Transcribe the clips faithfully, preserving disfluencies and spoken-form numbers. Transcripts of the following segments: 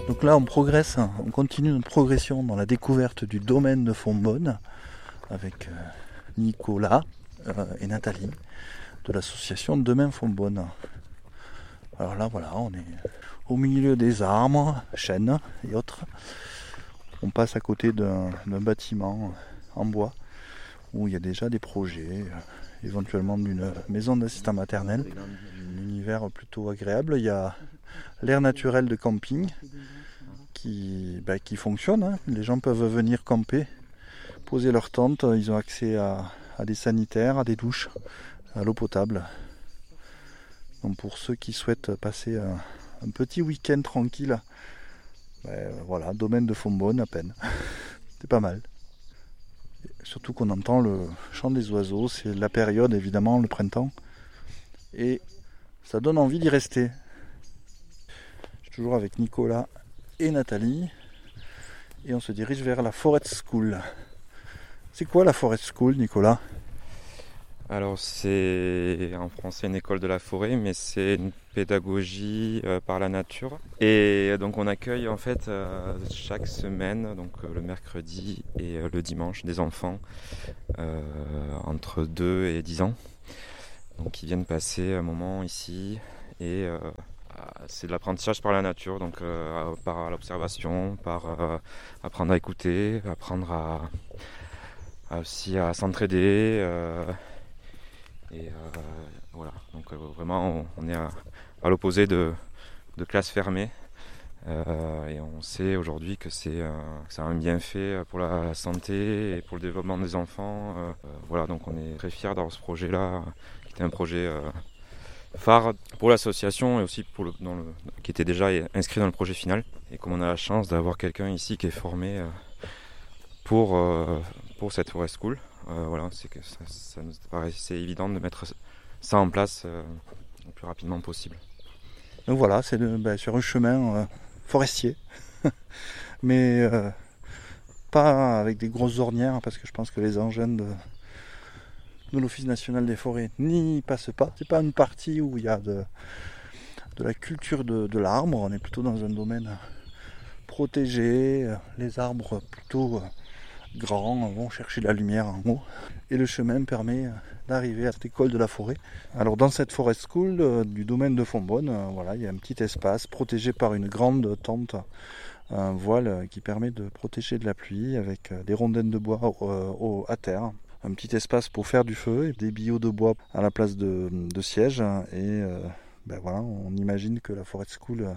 Donc là, on progresse, on continue notre progression dans la découverte du domaine de Fontbonne avec euh, Nicolas euh, et Nathalie de l'association Demain Fontbonne. Alors là, voilà, on est au milieu des arbres, chênes et autres. On passe à côté d'un, d'un bâtiment en bois où il y a déjà des projets, euh, éventuellement d'une maison d'assistant maternel. Un univers plutôt agréable. Il y a l'air naturel de camping qui, bah, qui fonctionne. Hein. Les gens peuvent venir camper, poser leur tente. Ils ont accès à, à des sanitaires, à des douches, à l'eau potable. Donc pour ceux qui souhaitent passer un, un petit week-end tranquille, ben voilà, domaine de Fontbonne à peine. C'est pas mal. Et surtout qu'on entend le chant des oiseaux, c'est la période évidemment, le printemps. Et ça donne envie d'y rester. Je suis toujours avec Nicolas et Nathalie. Et on se dirige vers la Forest School. C'est quoi la Forest School, Nicolas ? Alors c'est en français une école de la forêt, mais c'est une pédagogie euh, par la nature. Et donc on accueille en fait euh, chaque semaine, donc euh, le mercredi et euh, le dimanche, des enfants euh, entre deux et dix ans. Donc qui viennent passer un moment ici et euh, c'est de l'apprentissage par la nature, donc euh, par l'observation, par euh, apprendre à écouter, apprendre à, à aussi à s'entraider. Euh, Et euh, voilà, donc euh, vraiment on, on est à, à l'opposé de, de classes fermées euh, et on sait aujourd'hui que c'est, euh, que ça a un bienfait pour la santé et pour le développement des enfants. Euh, voilà, donc on est très fiers d'avoir ce projet-là, qui était un projet euh, phare pour l'association et aussi pour le, dans le, qui était déjà inscrit dans le projet final. Et comme on a la chance d'avoir quelqu'un ici qui est formé euh, pour, euh, pour cette Forest School. Euh, voilà, c'est que ça, ça nous paraissait évident de mettre ça en place euh, le plus rapidement possible. Donc voilà, c'est de, ben, sur un chemin euh, forestier, mais euh, pas avec des grosses ornières, parce que je pense que les engins de, de l'Office national des forêts n'y passent pas. C'est pas une partie où il y a de, de la culture de, de l'arbre, on est plutôt dans un domaine protégé, les arbres plutôt grands vont chercher la lumière en haut et le chemin permet d'arriver à cette école de la forêt. Alors dans cette Forest School euh, du domaine de Fontbonne, euh, voilà, il y a un petit espace protégé par une grande tente, un voile qui permet de protéger de la pluie avec euh, des rondins de bois euh, au, à terre, un petit espace pour faire du feu et des billots de bois à la place de, de sièges et euh, ben voilà, on imagine que la Forest School euh,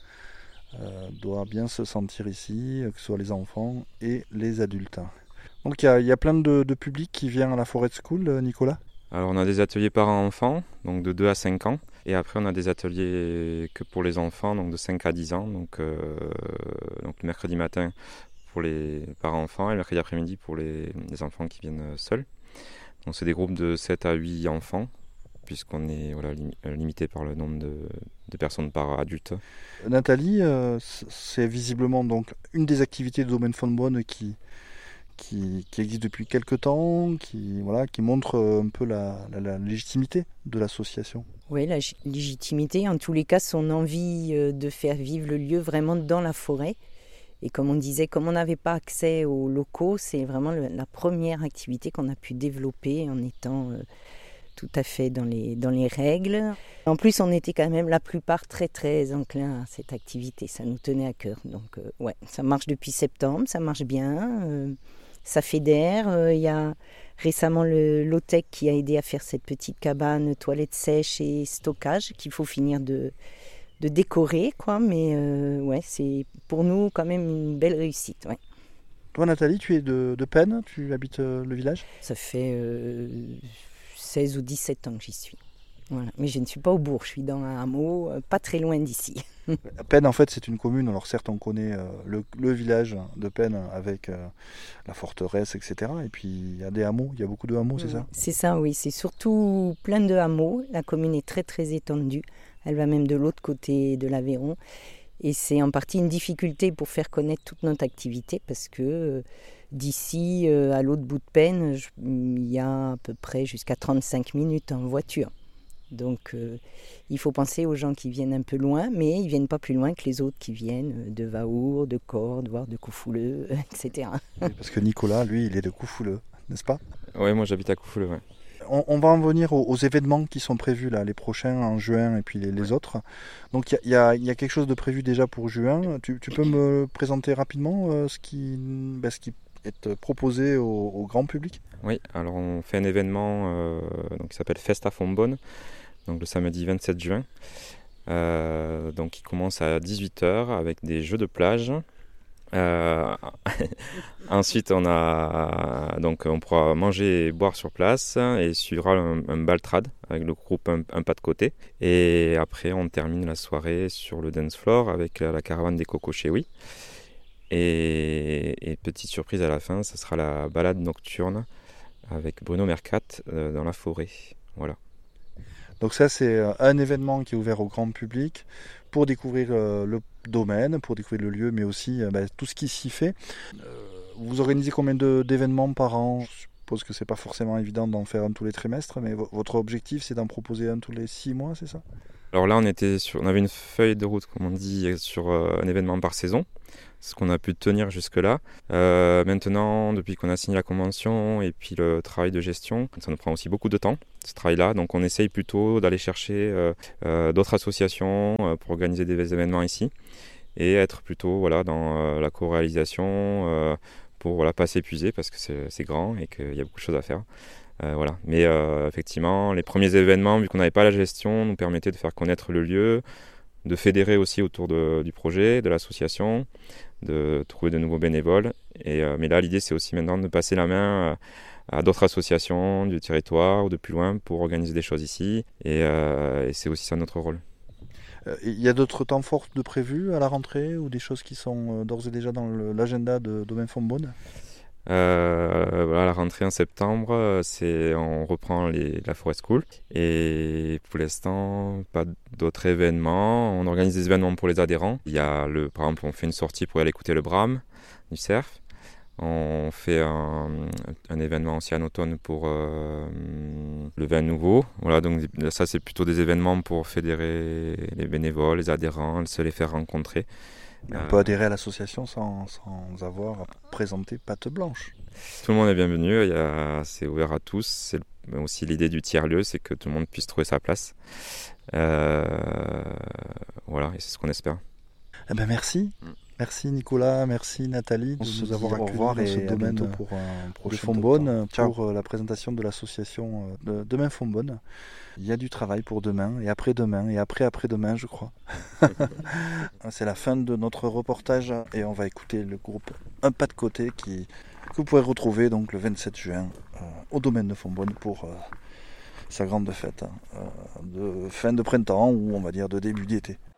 Euh, doit bien se sentir ici, que ce soit les enfants et les adultes. Donc il y, y a plein de, de public qui vient à la Forest School, Nicolas ? Alors on a des ateliers parents-enfants, donc de deux à cinq ans, et après on a des ateliers que pour les enfants, donc de cinq à dix ans, donc, euh, donc le mercredi matin pour les parents-enfants et le mercredi après-midi pour les, les enfants qui viennent seuls. Donc c'est des groupes de sept à huit enfants, puisqu'on est voilà, lim- limité par le nombre de, de personnes par adulte. Nathalie, euh, c'est visiblement donc une des activités de domaine Fontbonne qui, qui, qui existe depuis quelques temps, qui, voilà, qui montre un peu la, la, la légitimité de l'association. Oui, la légitimité, en tous les cas, son envie de faire vivre le lieu vraiment dans la forêt. Et comme on disait, comme on n'avait pas accès aux locaux, c'est vraiment le, la première activité qu'on a pu développer en étant euh, tout à fait dans les, dans les règles. En plus, on était quand même la plupart très très enclins à cette activité, ça nous tenait à cœur. Donc euh, ouais, ça marche depuis septembre, ça marche bien, euh, ça fédère. Il euh, y a récemment le Lotec qui a aidé à faire cette petite cabane, toilette sèche et stockage qu'il faut finir de, de décorer, quoi. Mais euh, ouais, c'est pour nous quand même une belle réussite. Ouais. Toi Nathalie, tu es de, de Pennes, tu habites euh, le village ? Ça fait euh, seize ou dix-sept ans que j'y suis. Voilà. Mais je ne suis pas au bourg, je suis dans un hameau, euh, pas très loin d'ici. Pennes, en fait, c'est une commune. Alors certes, on connaît euh, le, le village de Pennes avec euh, la forteresse, et cetera. Et puis, il y a des hameaux, il y a beaucoup de hameaux, c'est ça ? C'est ça, oui. C'est surtout plein de hameaux. La commune est très, très étendue. Elle va même de l'autre côté de l'Aveyron. Et c'est en partie une difficulté pour faire connaître toute notre activité parce que euh, d'ici euh, à l'autre bout de Pennes, je, il y a à peu près jusqu'à trente-cinq minutes en voiture. Donc euh, il faut penser aux gens qui viennent un peu loin, mais ils ne viennent pas plus loin que les autres qui viennent de Vaour, de Cordes, voire de Coufouleux, et cetera. Oui, parce que Nicolas, lui, il est de Coufouleux, n'est-ce pas? Oui, moi j'habite à Coufouleux, ouais. On, on va en venir aux, aux événements qui sont prévus là, les prochains en juin et puis les, les autres. Donc il y, y, a, y a quelque chose de prévu déjà pour juin. Tu, tu peux me présenter rapidement euh, ce, qui, ben, ce qui est proposé au, au grand public? Oui, alors on fait un événement euh, donc, qui s'appelle Festa Fombonne, donc le samedi vingt-sept juin. Euh, donc il commence à dix-huit heures avec des jeux de plage. Euh, ensuite, on a donc on pourra manger et boire sur place et suivra un, un baltrade avec le groupe un, un pas de côté. Et après, on termine la soirée sur le dance floor avec la, la caravane des Coco Chewi. Et, et petite surprise à la fin, ce sera la balade nocturne avec Bruno Mercat euh, dans la forêt. Voilà. Donc ça, c'est un événement qui est ouvert au grand public pour découvrir euh, le domaine, pour découvrir le lieu, mais aussi euh, bah, tout ce qui s'y fait. Euh, vous organisez combien de, d'événements par an? Je suppose que c'est pas forcément évident d'en faire un tous les trimestres, mais v- votre objectif, c'est d'en proposer un tous les six mois, c'est ça? Alors là, on, était sur, on avait une feuille de route, comme on dit, sur euh, un événement par saison. Ce qu'on a pu tenir jusque-là. Euh, maintenant, depuis qu'on a signé la convention et puis le travail de gestion, ça nous prend aussi beaucoup de temps, ce travail-là. Donc on essaye plutôt d'aller chercher euh, euh, d'autres associations euh, pour organiser des événements ici et être plutôt voilà, dans euh, la co-réalisation euh, pour voilà, pas s'épuiser parce que c'est, c'est grand et qu'il y a beaucoup de choses à faire. Euh, voilà. Mais euh, effectivement, les premiers événements, vu qu'on n'avait pas la gestion, nous permettaient de faire connaître le lieu, de fédérer aussi autour de, du projet, de l'association, de trouver de nouveaux bénévoles. Et, euh, mais là, l'idée, c'est aussi maintenant de passer la main à, à d'autres associations du territoire ou de plus loin pour organiser des choses ici. Et, euh, et c'est aussi ça notre rôle. Il y a d'autres temps forts de prévus à la rentrée ou des choses qui sont d'ores et déjà dans le, l'agenda de Domaine Fombonne? Euh, voilà, la rentrée en septembre, c'est, on reprend les, la Forest School. Et pour l'instant, pas d'autres événements. On organise des événements pour les adhérents. Il y a le, par exemple, on fait une sortie pour aller écouter le Brahms du cerf. On fait un, un événement aussi en automne pour euh, le vin nouveau. Voilà, donc ça, c'est plutôt des événements pour fédérer les bénévoles, les adhérents, se les faire rencontrer. Mais on peut adhérer à l'association sans, sans avoir à présenter patte blanche. Tout le monde est bienvenu, il y a, c'est ouvert à tous. C'est aussi l'idée du tiers-lieu, c'est que tout le monde puisse trouver sa place. Euh, voilà, et c'est ce qu'on espère. Eh ben merci. Mm. Merci Nicolas, merci Nathalie de nous avoir accueillis dans ce domaine pour un prochain Fombonne, pour la présentation de l'association de Demain Fombonne. Il y a du travail pour demain et après-demain et après-après-demain, je crois. C'est la fin de notre reportage et on va écouter le groupe Un pas de côté qui, que vous pourrez retrouver donc le vingt-sept juin euh, au domaine de Fombonne pour euh, sa grande fête euh, de fin de printemps ou on va dire de début d'été.